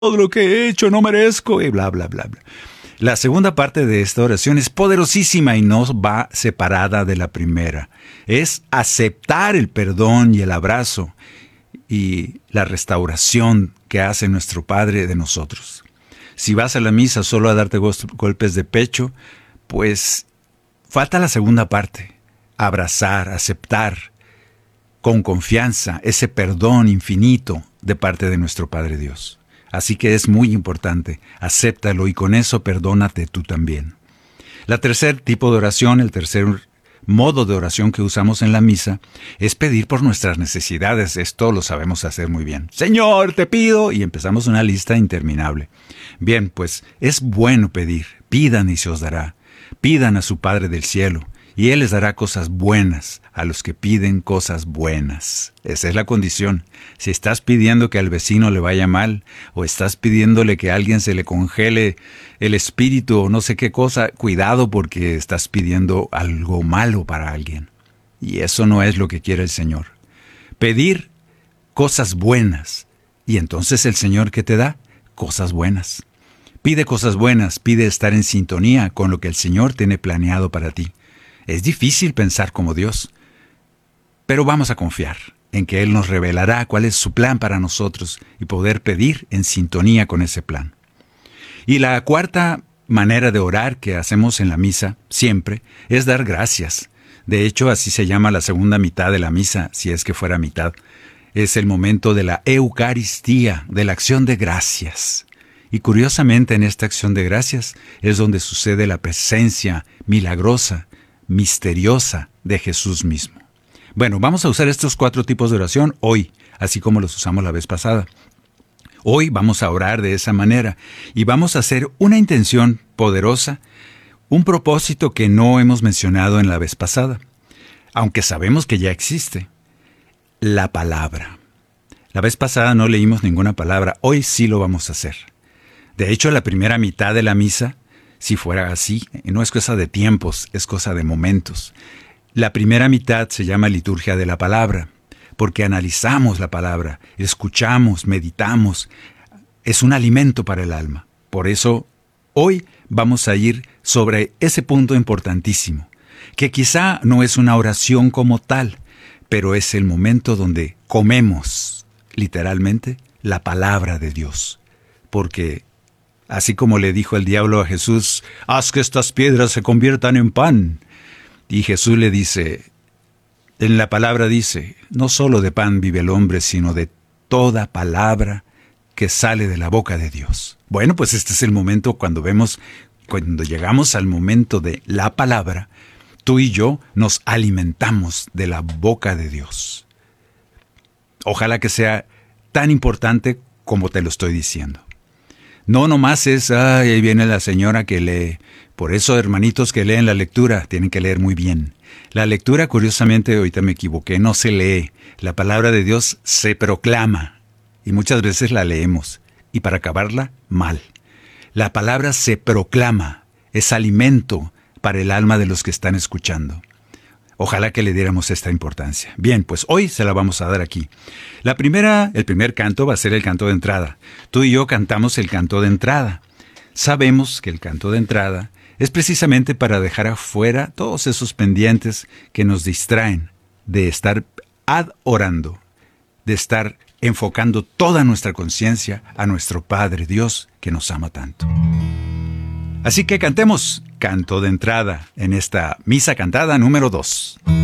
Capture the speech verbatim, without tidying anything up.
todo lo que he hecho, no merezco, y bla, bla, bla, bla. La segunda parte de esta oración es poderosísima y no va separada de la primera. Es aceptar el perdón y el abrazo y la restauración que hace nuestro Padre de nosotros. Si vas a la misa solo a darte golpes de pecho, pues falta la segunda parte. Abrazar, aceptar con confianza ese perdón infinito de parte de nuestro Padre Dios. Así que es muy importante, acéptalo y con eso perdónate tú también. La tercer tipo de oración, el tercer modo de oración que usamos en la misa, es pedir por nuestras necesidades. Esto lo sabemos hacer muy bien. Señor, te pido, y empezamos una lista interminable. Bien, pues es bueno pedir, pidan y se os dará. Pidan a su Padre del cielo, y Él les dará cosas buenas a los que piden cosas buenas. Esa es la condición. Si estás pidiendo que al vecino le vaya mal, o estás pidiéndole que a alguien se le congele el espíritu o no sé qué cosa, cuidado porque estás pidiendo algo malo para alguien. Y eso no es lo que quiere el Señor. Pedir cosas buenas. Y entonces el Señor, ¿qué te da? Cosas buenas. Pide cosas buenas, pide estar en sintonía con lo que el Señor tiene planeado para ti. Es difícil pensar como Dios, pero vamos a confiar en que Él nos revelará cuál es su plan para nosotros y poder pedir en sintonía con ese plan. Y la cuarta manera de orar que hacemos en la misa, siempre, es dar gracias. De hecho, así se llama la segunda mitad de la misa, si es que fuera mitad. Es el momento de la Eucaristía, de la acción de gracias. Y curiosamente en esta acción de gracias es donde sucede la presencia milagrosa, misteriosa de Jesús mismo. Bueno, vamos a usar estos cuatro tipos de oración hoy, así como los usamos la vez pasada. Hoy vamos a orar de esa manera y vamos a hacer una intención poderosa, un propósito que no hemos mencionado en la vez pasada, aunque sabemos que ya existe, la palabra. La vez pasada no leímos ninguna palabra, hoy sí lo vamos a hacer. De hecho, la primera mitad de la misa, si fuera así, no es cosa de tiempos, es cosa de momentos. La primera mitad se llama liturgia de la palabra, porque analizamos la palabra, escuchamos, meditamos. Es un alimento para el alma. Por eso, hoy vamos a ir sobre ese punto importantísimo, que quizá no es una oración como tal, pero es el momento donde comemos, literalmente, la palabra de Dios. Porque así como le dijo el diablo a Jesús, haz que estas piedras se conviertan en pan. Y Jesús le dice, en la palabra dice, no solo de pan vive el hombre, sino de toda palabra que sale de la boca de Dios. Bueno, pues este es el momento cuando vemos, cuando llegamos al momento de la palabra, tú y yo nos alimentamos de la boca de Dios. Ojalá que sea tan importante como te lo estoy diciendo. No nomás es, ay, ahí viene la señora que lee. Por eso, hermanitos que leen la lectura, tienen que leer muy bien. La lectura, curiosamente, ahorita me equivoqué, no se lee. La palabra de Dios se proclama. Y muchas veces la leemos. Y para acabarla, mal. La palabra se proclama. Es alimento para el alma de los que están escuchando. Ojalá que le diéramos esta importancia. Bien, pues hoy se la vamos a dar aquí. La primera, el primer canto va a ser el canto de entrada. Tú y yo cantamos el canto de entrada. Sabemos que el canto de entrada es precisamente para dejar afuera todos esos pendientes que nos distraen de estar adorando, de estar enfocando toda nuestra conciencia a nuestro Padre Dios que nos ama tanto. Así que cantemos canto de entrada en esta misa cantada número dos.